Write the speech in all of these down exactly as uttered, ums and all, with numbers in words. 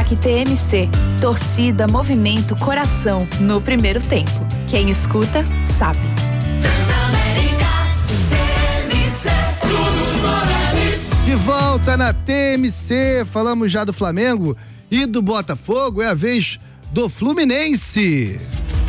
Craque T M C. Torcida, movimento, coração no primeiro tempo. Quem escuta, sabe. De volta na T M C, falamos já do Flamengo e do Botafogo, é a vez do Fluminense.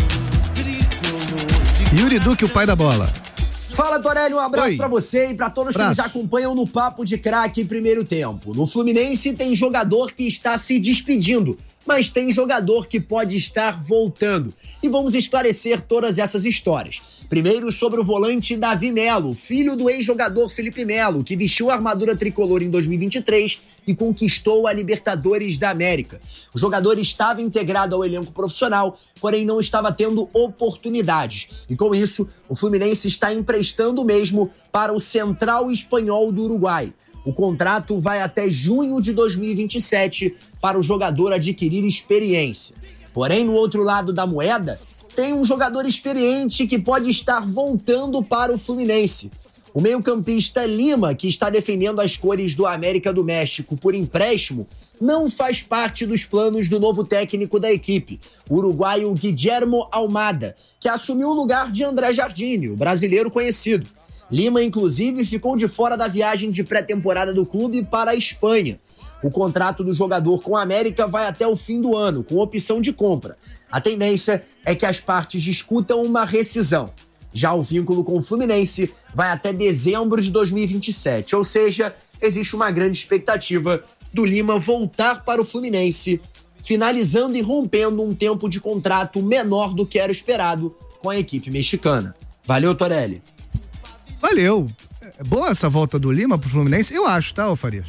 Yuri Duque, o pai da bola. Fala, Torelli, um abraço Oi. pra você e pra todos Abraço. que nos acompanham no Papo de Craque Primeiro Tempo. No Fluminense tem jogador que está se despedindo, mas tem jogador que pode estar voltando. E vamos esclarecer todas essas histórias. Primeiro, sobre o volante Davi Melo, filho do ex-jogador Felipe Melo, que vestiu a armadura tricolor em dois mil e vinte e três e conquistou a Libertadores da América. O jogador estava integrado ao elenco profissional, porém não estava tendo oportunidades. E com isso, o Fluminense está emprestando mesmo para o Central Espanhol do Uruguai. O contrato vai até junho de dois mil e vinte e sete para o jogador adquirir experiência. Porém, no outro lado da moeda, tem um jogador experiente que pode estar voltando para o Fluminense. O meio-campista Lima, que está defendendo as cores do América do México por empréstimo, não faz parte dos planos do novo técnico da equipe, o uruguaio Guillermo Almada, que assumiu o lugar de André Jardine, o brasileiro conhecido. Lima, inclusive, ficou de fora da viagem de pré-temporada do clube para a Espanha. O contrato do jogador com a América vai até o fim do ano, com opção de compra. A tendência é que as partes discutam uma rescisão. Já o vínculo com o Fluminense vai até dezembro de dois mil e vinte e sete, ou seja, existe uma grande expectativa do Lima voltar para o Fluminense, finalizando e rompendo um tempo de contrato menor do que era esperado com a equipe mexicana. Valeu, Torelli. Valeu. É boa essa volta do Lima pro Fluminense? Eu acho, tá, ô Farias?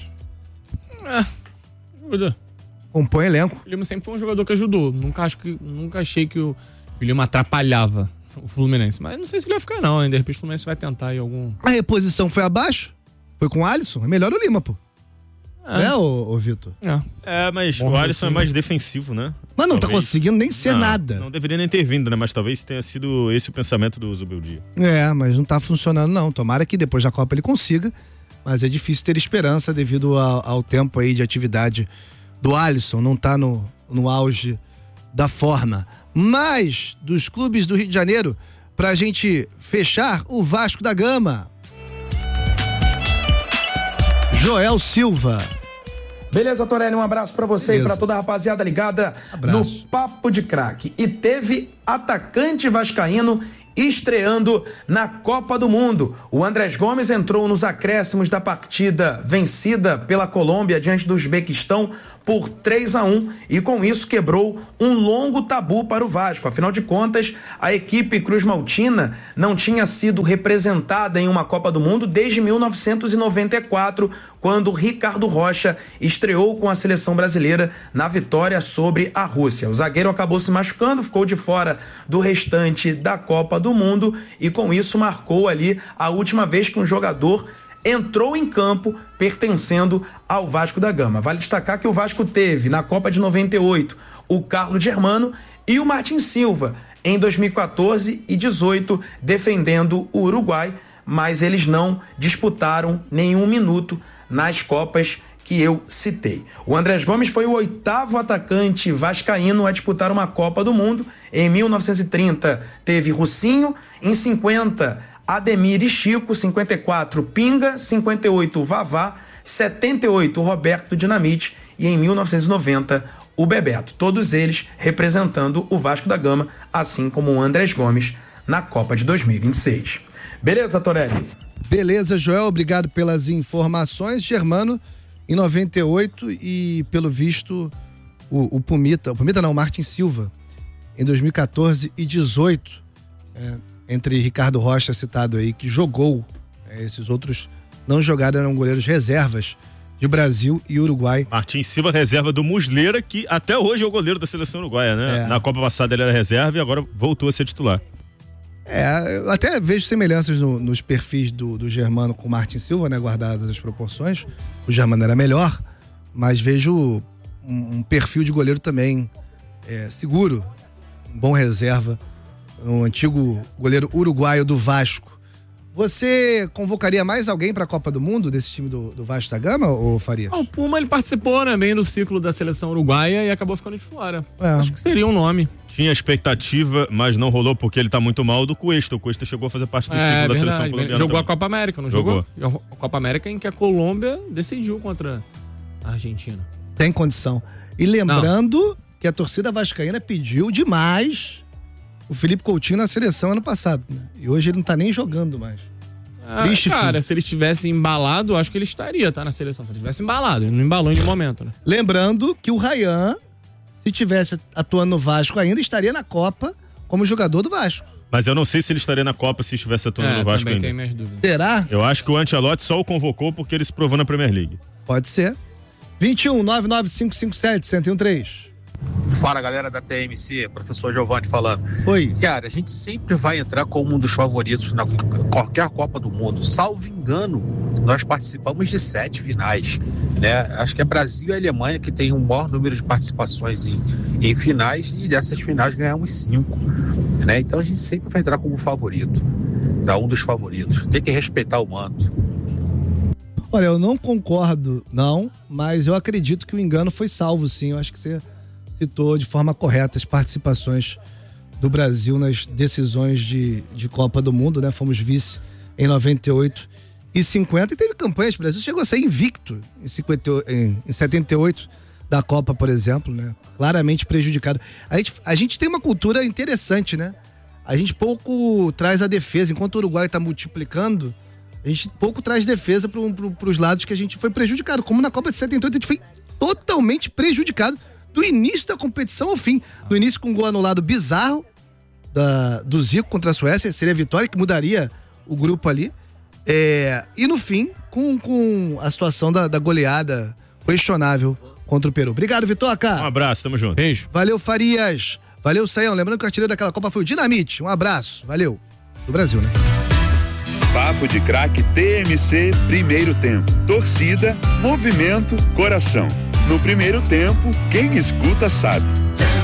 É, ajuda. Compõe elenco. O Lima sempre foi um jogador que ajudou. Nunca, acho que, nunca achei que o, o Lima atrapalhava o Fluminense. Mas não sei se ele vai ficar, não. De repente o Fluminense vai tentar em algum. A reposição foi abaixo? Foi com o Alisson? É melhor o Lima, pô. É, É, ô, ô Vitor? É, É, mas Bom o Alisson é raciocínio. mais defensivo, né? Mas não tá Talvez- conseguindo nem ser Não, nada. Não deveria nem ter vindo, né? Mas talvez tenha sido esse o pensamento do Zubeldia. É, mas não tá funcionando não. Tomara que depois da Copa ele consiga, mas é difícil ter esperança devido ao, ao tempo aí de atividade do Alisson, não tá no, no auge da forma. Mas, dos clubes do Rio de Janeiro, pra gente fechar, o Vasco da Gama. Joel Silva. Beleza, Torelli, um abraço pra você Beleza. e pra toda a rapaziada ligada Abraço. no Papo de Craque. E teve atacante vascaíno estreando na Copa do Mundo. O Andrés Gomes entrou nos acréscimos da partida vencida pela Colômbia diante do Uzbequistão por três a um e com isso quebrou um longo tabu para o Vasco. Afinal de contas, a equipe Cruz Maltina não tinha sido representada em uma Copa do Mundo desde mil novecentos e noventa e quatro, quando Ricardo Rocha estreou com a seleção brasileira na vitória sobre a Rússia. O zagueiro acabou se machucando, ficou de fora do restante da Copa do Mundo e com isso marcou ali a última vez que um jogador entrou em campo pertencendo ao Vasco da Gama. Vale destacar que o Vasco teve na Copa de noventa e oito o Carlos Germano e o Martin Silva em dois mil e quatorze e dezoito defendendo o Uruguai, mas eles não disputaram nenhum minuto nas Copas que eu citei. O Andrés Gomes foi o oitavo atacante vascaíno a disputar uma Copa do Mundo. Em mil novecentos e trinta teve Russinho, em cinquenta Ademir e Chico, cinquenta e quatro Pinga, cinquenta e oito Vavá, setenta e oito Roberto Dinamite e em mil novecentos e noventa o Bebeto. Todos eles representando o Vasco da Gama, assim como o Andrés Gomes na Copa de dois mil e vinte e seis. Beleza, Torelli? Beleza, Joel, obrigado pelas informações. Germano, em noventa e oito e, pelo visto, o, o Pumita, o Pumita não, o Martin Silva, em dois mil e quatorze e dezoito, é, entre Ricardo Rocha, citado aí, que jogou, é, esses outros não jogaram, eram goleiros reservas de Brasil e Uruguai. Martin Silva, reserva do Muslera, que até hoje é o goleiro da seleção uruguaia, né? É. Na Copa passada ele era reserva e agora voltou a ser titular. É, eu até vejo semelhanças no, nos perfis do, do Germano com o Martin Silva, né, guardadas as proporções. O Germano era melhor, mas vejo um, um perfil de goleiro também é, seguro, um bom reserva, um antigo goleiro uruguaio do Vasco. Você convocaria mais alguém para a Copa do Mundo desse time do, do Vasco da Gama, ou Farias? Ah, o Puma, ele participou, né, bem do ciclo da seleção uruguaia e acabou ficando de fora. É. Acho que seria um nome. Tinha expectativa, mas não rolou porque ele tá muito mal do Cuesta. O Cuesta chegou a fazer parte do É, ciclo da verdade, seleção colombiana. jogou também. a Copa América, não Jogou. jogou? A Copa América em que a Colômbia decidiu contra a Argentina. Tem condição. E lembrando não. que a torcida vascaína pediu demais o Felipe Coutinho na seleção ano passado, né? E hoje ele não tá nem jogando mais. Ah, Triste, cara, filho. se ele estivesse embalado, acho que ele estaria, tá, na seleção. Se ele tivesse embalado, ele não embalou em nenhum momento, né? Lembrando que o Ryan, se tivesse atuando no Vasco ainda, estaria na Copa como jogador do Vasco. Mas eu não sei se ele estaria na Copa se estivesse atuando É, no Vasco também ainda. tem minhas dúvidas. Será? Eu acho que o Ancelotti só o convocou porque ele se provou na Premier League. Pode ser. vinte e um, nove nove cinco cinco sete, um zero um três. Fala, galera da T M C, professor Giovanni falando. Oi. Cara, a gente sempre vai entrar como um dos favoritos na qualquer Copa do Mundo. Salvo engano, nós participamos de sete finais, né? Acho que é Brasil e Alemanha que tem o maior número de participações em, em finais, e dessas finais ganhamos cinco, né? Então a gente sempre vai entrar como favorito, tá? Um dos favoritos. Tem que respeitar o manto. Olha, eu não concordo, não, mas eu acredito que o engano foi salvo, sim. Eu acho que você citou de forma correta as participações do Brasil nas decisões de, de Copa do Mundo, né? Fomos vice em noventa e oito e cinquenta, e teve campanhas. O Brasil chegou a ser invicto em, cinquenta, em, em setenta e oito da Copa, por exemplo, né? Claramente prejudicado. A gente, a gente tem uma cultura interessante, né? A gente pouco traz a defesa, enquanto o Uruguai está multiplicando, a gente pouco traz defesa para pro, os lados que a gente foi prejudicado. Como na Copa de setenta e oito, a gente foi totalmente prejudicado do início da competição ao fim. Do início com um gol anulado bizarro da, do Zico contra a Suécia, seria a vitória que mudaria o grupo ali. É, e no fim, com, com a situação da, da goleada questionável contra o Peru. Obrigado, Vitoca. Um abraço, tamo junto. Beijo. Valeu, Farias. Valeu, Saião. Lembrando que o artilheiro daquela Copa foi o Dinamite. Um abraço. Valeu. Do Brasil, né? Papo de Craque T M C, primeiro tempo. Torcida, movimento, coração. No primeiro tempo, quem escuta sabe.